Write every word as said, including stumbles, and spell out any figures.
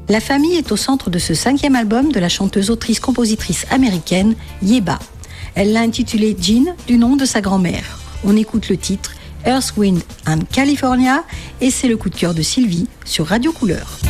La famille est au centre de ce cinquième album de la chanteuse, autrice, compositrice américaine Yebba. Elle l'a intitulé Jean, du nom de sa grand-mère. On écoute le titre Earth, Wind and California et c'est le coup de cœur de Sylvie sur Radio Couleur.